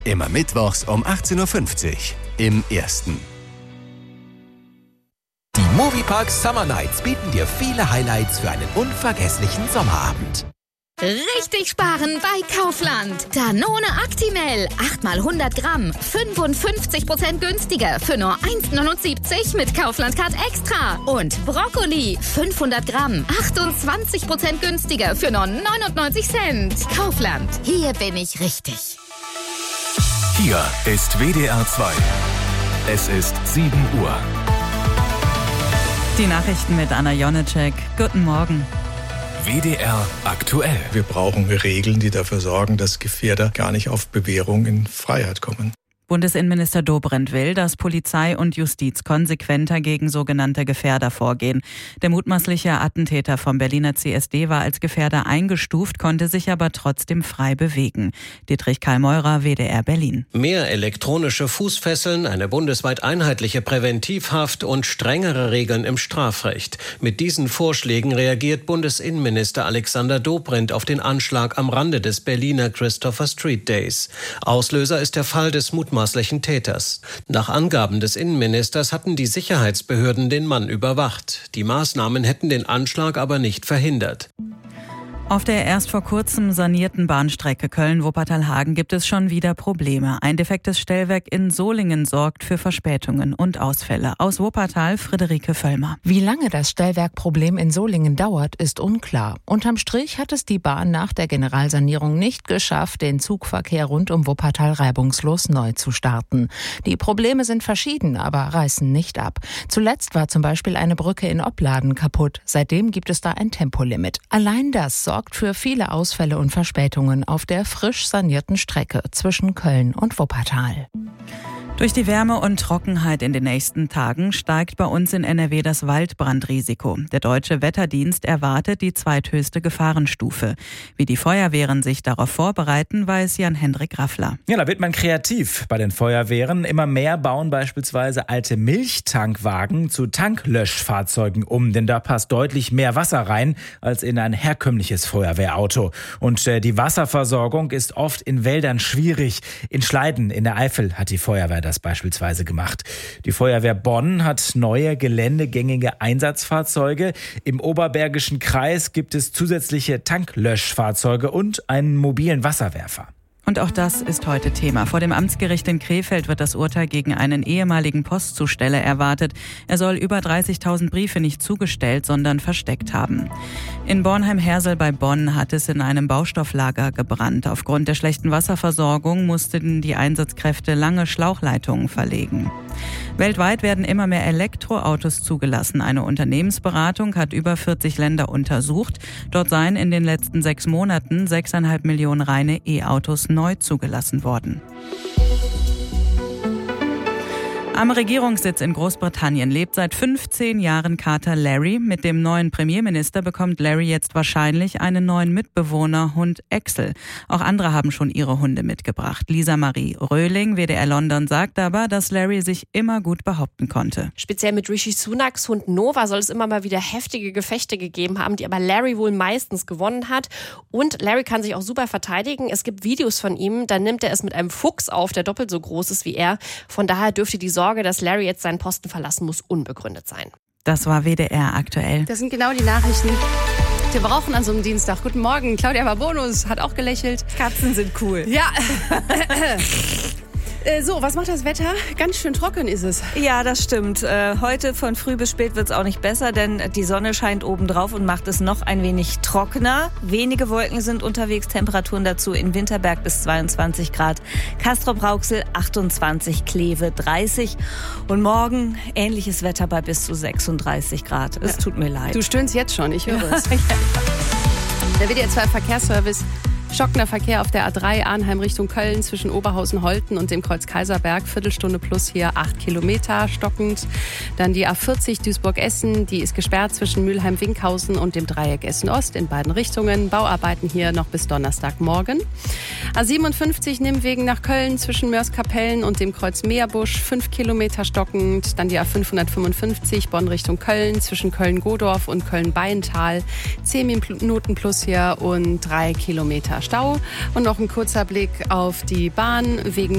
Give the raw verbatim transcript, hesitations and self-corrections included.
Immer mittwochs um achtzehn Uhr fünfzig im Ersten. Die Moviepark Summer Nights bieten dir viele Highlights für einen unvergesslichen Sommerabend. Richtig sparen bei Kaufland. Danone Actimel, acht mal hundert Gramm, fünfundfünfzig Prozent günstiger für nur eins Komma neunundsiebzig mit Kaufland-Card Extra. Und Brokkoli, fünfhundert Gramm, achtundzwanzig Prozent günstiger für nur neunundneunzig Cent. Kaufland, hier bin ich richtig. Hier ist W D R zwei. Es ist sieben Uhr. Die Nachrichten mit Anna Jonecek. Guten Morgen. W D R aktuell. Wir brauchen Regeln, die dafür sorgen, dass Gefährder gar nicht auf Bewährung in Freiheit kommen. Bundesinnenminister Dobrindt will, dass Polizei und Justiz konsequenter gegen sogenannte Gefährder vorgehen. Der mutmaßliche Attentäter vom Berliner C S D war als Gefährder eingestuft, konnte sich aber trotzdem frei bewegen. Dietrich Karl-Meurer, W D R Berlin. Mehr elektronische Fußfesseln, eine bundesweit einheitliche Präventivhaft und strengere Regeln im Strafrecht. Mit diesen Vorschlägen reagiert Bundesinnenminister Alexander Dobrindt auf den Anschlag am Rande des Berliner Christopher Street Days. Auslöser ist der Fall des mutmaßlichen Täters. Nach Angaben des Innenministers hatten die Sicherheitsbehörden den Mann überwacht. Die Maßnahmen hätten den Anschlag aber nicht verhindert. Auf der erst vor kurzem sanierten Bahnstrecke Köln-Wuppertal-Hagen gibt es schon wieder Probleme. Ein defektes Stellwerk in Solingen sorgt für Verspätungen und Ausfälle. Aus Wuppertal Friederike Völlmer. Wie lange das Stellwerkproblem in Solingen dauert, ist unklar. Unterm Strich hat es die Bahn nach der Generalsanierung nicht geschafft, den Zugverkehr rund um Wuppertal reibungslos neu zu starten. Die Probleme sind verschieden, aber reißen nicht ab. Zuletzt war zum Beispiel eine Brücke in Opladen kaputt. Seitdem gibt es da ein Tempolimit. Allein das sorgt für viele Ausfälle und Verspätungen auf der frisch sanierten Strecke zwischen Köln und Wuppertal. Durch die Wärme und Trockenheit in den nächsten Tagen steigt bei uns in N R W das Waldbrandrisiko. Der Deutsche Wetterdienst erwartet die zweithöchste Gefahrenstufe. Wie die Feuerwehren sich darauf vorbereiten, weiß Jan-Hendrik Raffler. Ja, da wird man kreativ bei den Feuerwehren. Immer mehr bauen beispielsweise alte Milchtankwagen zu Tanklöschfahrzeugen um. Denn da passt deutlich mehr Wasser rein als in ein herkömmliches Feuerwehrauto. Und äh, die Wasserversorgung ist oft in Wäldern schwierig. In Schleiden in der Eifel hat die Feuerwehr das beispielsweise gemacht. Die Feuerwehr Bonn hat neue geländegängige Einsatzfahrzeuge. Im Oberbergischen Kreis gibt es zusätzliche Tanklöschfahrzeuge und einen mobilen Wasserwerfer. Und auch das ist heute Thema. Vor dem Amtsgericht in Krefeld wird das Urteil gegen einen ehemaligen Postzusteller erwartet. Er soll über dreißigtausend Briefe nicht zugestellt, sondern versteckt haben. In Bornheim-Hersel bei Bonn hat es in einem Baustofflager gebrannt. Aufgrund der schlechten Wasserversorgung mussten die Einsatzkräfte lange Schlauchleitungen verlegen. Weltweit werden immer mehr Elektroautos zugelassen. Eine Unternehmensberatung hat über vierzig Länder untersucht. Dort seien in den letzten sechs Monaten sechseinhalb Millionen reine E-Autos neu zugelassen worden. Am Regierungssitz in Großbritannien lebt seit fünfzehn Jahren Kater Larry. Mit dem neuen Premierminister bekommt Larry jetzt wahrscheinlich einen neuen Mitbewohner, Hund Axel. Auch andere haben schon ihre Hunde mitgebracht. Lisa Marie Röhling, W D R London, sagt aber, dass Larry sich immer gut behaupten konnte. Speziell mit Rishi Sunaks Hund Nova soll es immer mal wieder heftige Gefechte gegeben haben, die aber Larry wohl meistens gewonnen hat. Und Larry kann sich auch super verteidigen. Es gibt Videos von ihm, da nimmt er es mit einem Fuchs auf, der doppelt so groß ist wie er. Von daher dürfte die Sorge, dass Larry jetzt seinen Posten verlassen muss, unbegründet sein. Das war W D R aktuell. Das sind genau die Nachrichten, die wir brauchen an so einem Dienstag. Guten Morgen, Claudia Barbonus hat auch gelächelt. Katzen sind cool. Ja. So, was macht das Wetter? Ganz schön trocken ist es. Ja, das stimmt. Heute von früh bis spät wird es auch nicht besser, denn die Sonne scheint oben drauf und macht es noch ein wenig trockener. Wenige Wolken sind unterwegs, Temperaturen dazu in Winterberg bis zweiundzwanzig Grad, Castrop-Rauxel achtundzwanzig, Kleve dreißig und morgen ähnliches Wetter bei bis zu sechsunddreißig Grad. Es tut mir leid. Du stöhnst jetzt schon, ich höre es. Der W D R zwei Verkehrsservice. Schockender Verkehr auf der A drei Arnheim Richtung Köln zwischen Oberhausen-Holten und dem Kreuz Kaiserberg. Viertelstunde plus hier acht Kilometer stockend. Dann die A vierzig Duisburg-Essen. Die ist gesperrt zwischen Mülheim-Winkhausen und dem Dreieck Essen-Ost in beiden Richtungen. Bauarbeiten hier noch bis Donnerstagmorgen. A siebenundfünfzig Nimwegen nach Köln zwischen Mörs-Kapellen und dem Kreuz Meerbusch. fünf Kilometer stockend. Dann die A fünfhundertfünfundfünfzig Bonn Richtung Köln zwischen Köln-Godorf und Köln-Beintal. zehn Minuten plus hier und drei Kilometer Stau. Und noch ein kurzer Blick auf die Bahn wegen